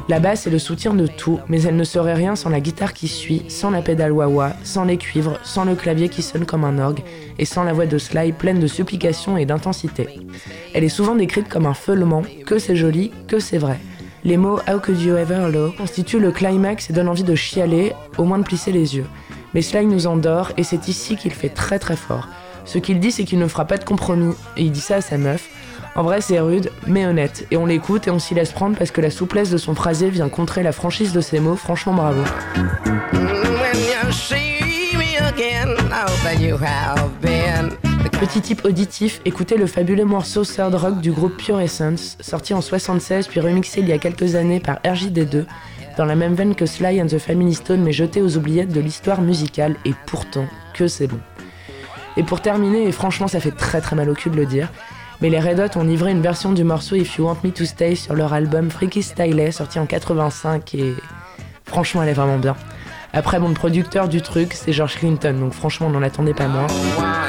La basse est le soutien de tout, mais elle ne serait rien sans la guitare qui suit, sans la pédale wah-wah, sans les cuivres, sans le clavier qui sonne comme un orgue, et sans la voix de Sly pleine de supplication et d'intensité. Elle est souvent décrite comme un feulement, que c'est joli, que c'est vrai. Les mots « How could you ever low » constituent le climax et donnent envie de chialer, au moins de plisser les yeux. Mais Sly nous endort, et c'est ici qu'il fait très très fort. Ce qu'il dit, c'est qu'il ne fera pas de compromis, et il dit ça à sa meuf. En vrai, c'est rude, mais honnête, et on l'écoute et on s'y laisse prendre parce que la souplesse de son phrasé vient contrer la franchise de ses mots, franchement bravo. Petit type auditif, écoutez le fabuleux morceau Third Rock du groupe Pure Essence, sorti en 76 puis remixé il y a quelques années par RJD2, dans la même veine que Sly and the Family Stone mais jeté aux oubliettes de l'histoire musicale, et pourtant, que c'est bon. Et pour terminer, et franchement ça fait très très mal au cul de le dire, mais les Red Hot ont livré une version du morceau If You Want Me To Stay sur leur album Freaky Styley, sorti en 85, et franchement elle est vraiment bien. Après, bon, le producteur du truc, c'est George Clinton, donc franchement on n'en attendait pas moins.